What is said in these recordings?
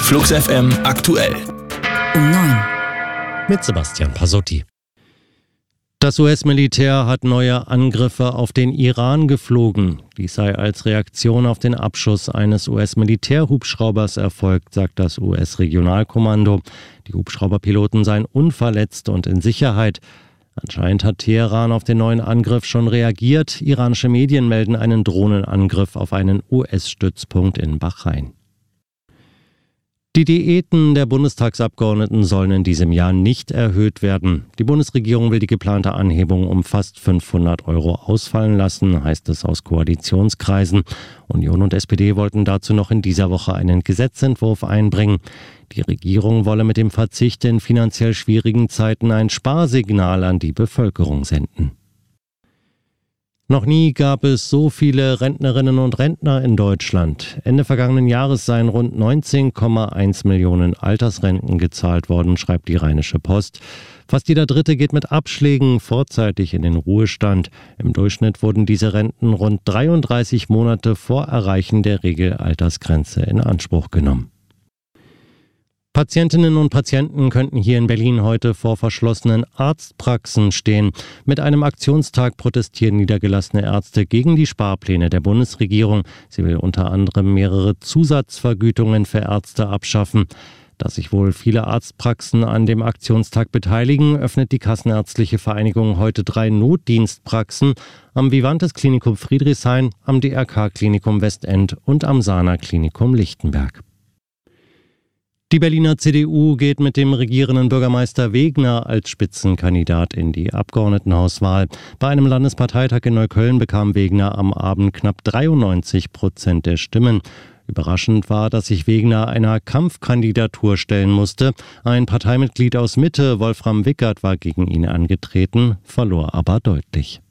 Flux FM aktuell. Um 9. Mit Sebastian Pasotti. Das US-Militär hat neue Angriffe auf den Iran geflogen. Dies sei als Reaktion auf den Abschuss eines US-Militärhubschraubers erfolgt, sagt das US-Regionalkommando. Die Hubschrauberpiloten seien unverletzt und in Sicherheit. Anscheinend hat Teheran auf den neuen Angriff schon reagiert. Iranische Medien melden einen Drohnenangriff auf einen US-Stützpunkt in Bahrain. Die Diäten der Bundestagsabgeordneten sollen in diesem Jahr nicht erhöht werden. Die Bundesregierung will die geplante Anhebung um fast 500 € ausfallen lassen, heißt es aus Koalitionskreisen. Union und SPD wollten dazu noch in dieser Woche einen Gesetzentwurf einbringen. Die Regierung wolle mit dem Verzicht in finanziell schwierigen Zeiten ein Sparsignal an die Bevölkerung senden. Noch nie gab es so viele Rentnerinnen und Rentner in Deutschland. Ende vergangenen Jahres seien rund 19,1 Millionen Altersrenten gezahlt worden, schreibt die Rheinische Post. Fast jeder Dritte geht mit Abschlägen vorzeitig in den Ruhestand. Im Durchschnitt wurden diese Renten rund 33 Monate vor Erreichen der Regelaltersgrenze in Anspruch genommen. Patientinnen und Patienten könnten hier in Berlin heute vor verschlossenen Arztpraxen stehen. Mit einem Aktionstag protestieren niedergelassene Ärzte gegen die Sparpläne der Bundesregierung. Sie will unter anderem mehrere Zusatzvergütungen für Ärzte abschaffen. Da sich wohl viele Arztpraxen an dem Aktionstag beteiligen, öffnet die Kassenärztliche Vereinigung heute 3 Notdienstpraxen am Vivantes Klinikum Friedrichshain, am DRK Klinikum Westend und am Sana Klinikum Lichtenberg. Die Berliner CDU geht mit dem regierenden Bürgermeister Wegner als Spitzenkandidat in die Abgeordnetenhauswahl. Bei einem Landesparteitag in Neukölln bekam Wegner am Abend knapp 93% der Stimmen. Überraschend war, dass sich Wegner einer Kampfkandidatur stellen musste. Ein Parteimitglied aus Mitte, Wolfram Wickert, war gegen ihn angetreten, verlor aber deutlich.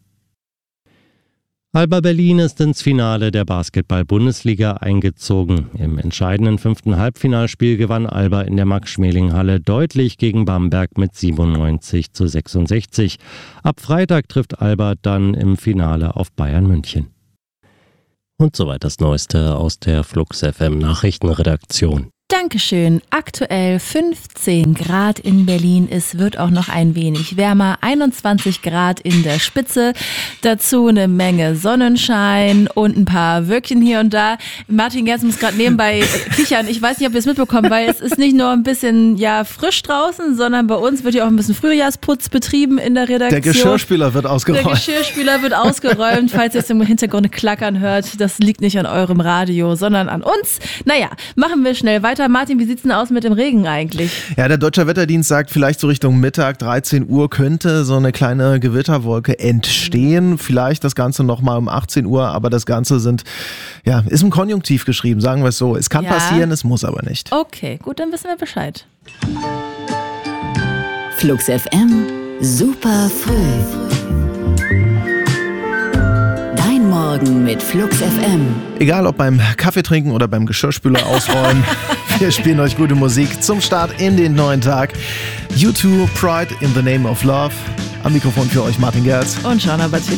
Alba Berlin ist ins Finale der Basketball-Bundesliga eingezogen. Im entscheidenden 5. Halbfinalspiel gewann Alba in der Max-Schmeling-Halle deutlich gegen Bamberg mit 97:66. Ab Freitag trifft Alba dann im Finale auf Bayern München. Und soweit das Neueste aus der Flux FM Nachrichtenredaktion. Dankeschön. Aktuell 15 Grad in Berlin. Es wird auch noch ein wenig wärmer. 21 Grad in der Spitze. Dazu eine Menge Sonnenschein und ein paar Wölkchen hier und da. Martin Gerz muss gerade nebenbei kichern. Ich weiß nicht, ob ihr es mitbekommen, weil es ist nicht nur ein bisschen frisch draußen, sondern bei uns wird ja auch ein bisschen Frühjahrsputz betrieben in der Redaktion. Der Geschirrspüler wird ausgeräumt. Falls ihr es im Hintergrund klackern hört. Das liegt nicht an eurem Radio, sondern an uns. Naja, machen wir schnell weiter. Martin, wie sieht's denn aus mit dem Regen eigentlich? Ja, der Deutsche Wetterdienst sagt, vielleicht so Richtung Mittag, 13 Uhr könnte so eine kleine Gewitterwolke entstehen. Vielleicht das Ganze nochmal um 18 Uhr, aber das Ganze ist im Konjunktiv geschrieben, sagen wir es so. Es kann passieren, es muss aber nicht. Okay, gut, dann wissen wir Bescheid. Flux FM, super früh. Dein Morgen mit Flux FM. Egal ob beim Kaffee trinken oder beim Geschirrspüler ausräumen, wir spielen euch gute Musik zum Start in den neuen Tag. U2, Pride in the Name of Love. Am Mikrofon für euch Martin Gerz und Shana Batin.